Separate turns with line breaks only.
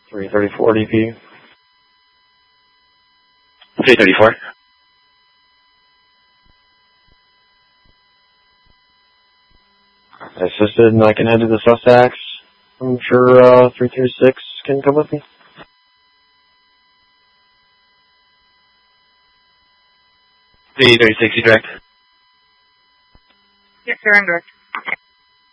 334 DP.
334.
Assisted, and I can head to the Sussex. I'm sure 336 can come with me.
336, you direct?
Yes, sir, I'm direct.